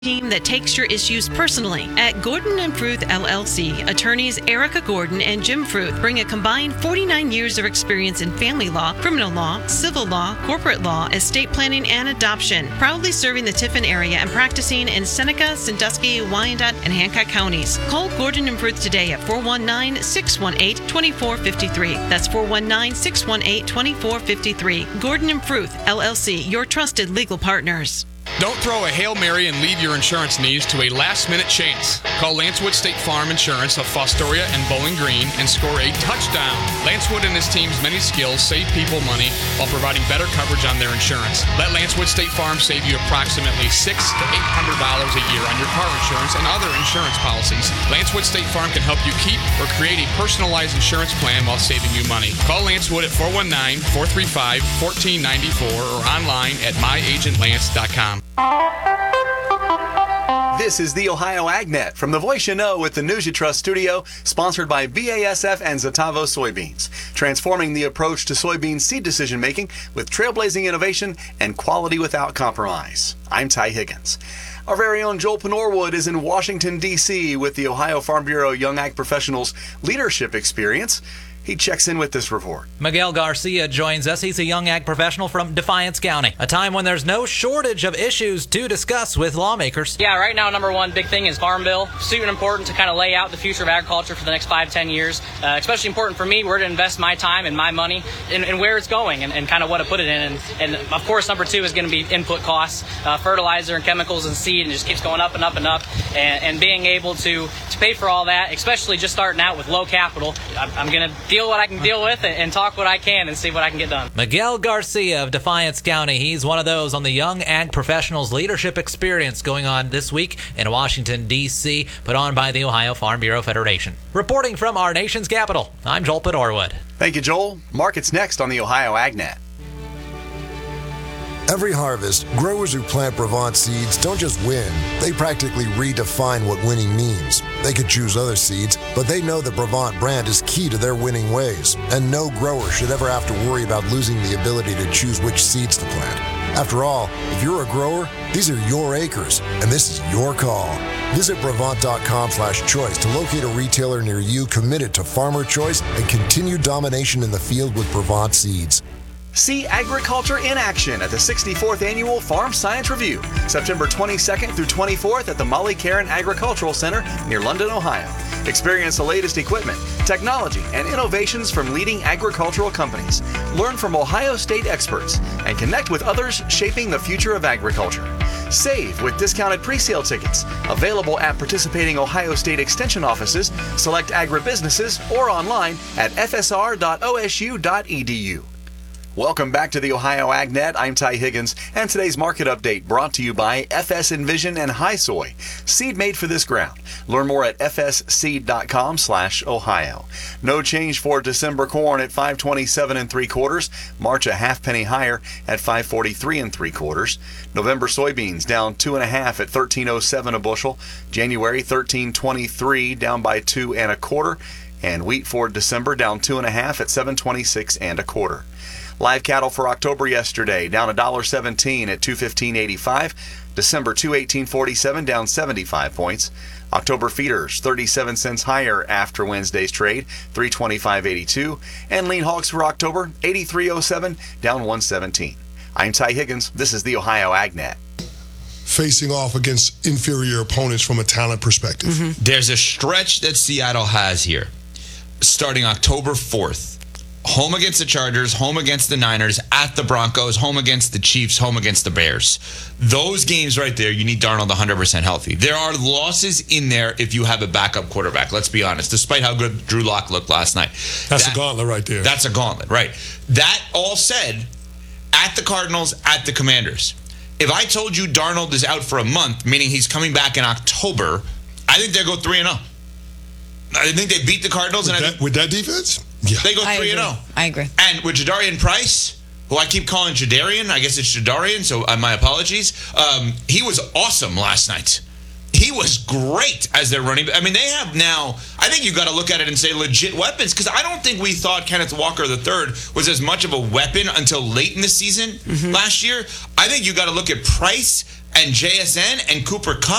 team that takes your issues personally. At Gordon and Fruth LLC, attorneys Erica Gordon and Jim Fruth bring a combined 49 years of experience in family law, criminal law, civil law, corporate law, estate planning, and adoption, proudly serving the Tiffin area and practicing in Seneca, Sandusky, Wyandotte, and Hancock counties. Call Gordon and Fruth today at 419-618-2453. That's 419-618-2453. Gordon and Fruth LLC, your trusted legal partners. Don't throw a Hail Mary and leave your insurance needs to a last-minute chance. Call Lancewood State Farm Insurance of Fostoria and Bowling Green and score a touchdown. Lancewood and his team's many skills save people money while providing better coverage on their insurance. Let Lancewood State Farm save you approximately $600 to $800 a year on your car insurance and other insurance policies. Lancewood State Farm can help you keep or create a personalized insurance plan while saving you money. Call Lancewood at 419-435-1494 or online at myagentlance.com. This is the Ohio AgNet from the Voice You Know with the News You Trust studio, sponsored by BASF and Zetavo Soybeans, transforming the approach to soybean seed decision-making with trailblazing innovation and quality without compromise. I'm Ty Higgins. Our very own Joel Penorwood is in Washington, D.C. with the Ohio Farm Bureau Young Ag Professionals Leadership Experience. He checks in with this report. Miguel Garcia joins us. He's a young ag professional from Defiance County, a time when there's no shortage of issues to discuss with lawmakers. Yeah, right now, number one big thing is Farm Bill. Super important to kind of lay out the future of agriculture for the next 5-10 years. Especially important for me, where to invest my time and my money and where it's going and kind of what to put it in. And of course, number two is going to be input costs, fertilizer and chemicals and seed, and it just keeps going up and up and up. And being able to pay for all that, especially just starting out with low capital, I'm going to deal what I can deal with and talk what I can and see what I can get done. Miguel Garcia of Defiance County. He's one of those on the Young Ag Professionals Leadership Experience going on this week in Washington, D.C., put on by the Ohio Farm Bureau Federation. Reporting from our nation's capital, I'm Joel Penorwood. Thank you, Joel. Markets next on the Ohio AgNet. Every harvest, growers who plant Brevant seeds don't just win, they practically redefine what winning means. They could choose other seeds, but they know the Brevant brand is key to their winning ways, and no grower should ever have to worry about losing the ability to choose which seeds to plant. After all, if you're a grower, these are your acres, and this is your call. Visit Brevant.com/choice to locate a retailer near you committed to farmer choice and continued domination in the field with Brevant seeds. See agriculture in action at the 64th Annual Farm Science Review, September 22nd through 24th at the Molly Caron Agricultural Center near London, Ohio. Experience the latest equipment, technology, and innovations from leading agricultural companies. Learn from Ohio State experts and connect with others shaping the future of agriculture. Save with discounted pre-sale tickets, available at participating Ohio State Extension offices, select agribusinesses, or online at fsr.osu.edu. Welcome back to the Ohio AgNet. I'm Ty Higgins, and today's market update brought to you by FS Envision and High Soy, seed made for this ground. Learn more at fsseed.com/Ohio. No change for December corn at 5.27 3/4. March a half penny higher at 5.43 3/4. November soybeans down 2.5 at 13.07 a bushel. January 13.23 down by 2 1/4. And wheat for December down 2.5 at 7.26 1/4. Live cattle for October yesterday, down $1.17 at 215.85. December 218.47, down 75 points. October feeders 37 cents higher after Wednesday's trade, 325.82. And lean hogs for October 83.07, down 117. I'm Ty Higgins. This is the Ohio AgNet. Facing off against inferior opponents from a talent perspective. There's a stretch that Seattle has here, starting October 4th. Home against the Chargers, home against the Niners, at the Broncos, home against the Chiefs, home against the Bears. Those games right there, you need Darnold 100% healthy. There are losses in there if you have a backup quarterback, let's be honest, despite how good Drew Lock looked last night. That's a gauntlet right there. That's a gauntlet, right. That all said, at the Cardinals, at the Commanders, if I told you Darnold is out for a month, meaning he's coming back in October, I think they go 3-0. I think they beat the Cardinals. With that defense? Yeah. They go 3-0. I agree. And with Jadarian Price, who I keep calling Jadarian, I guess it's Jadarian, so my apologies. He was awesome last night. he was great as their running back. I mean, they have now, I think you got to look at it and say legit weapons, because I don't think we thought Kenneth Walker III was as much of a weapon until late in the season last year. I think you got to look at Price and JSN and Cooper Kupp.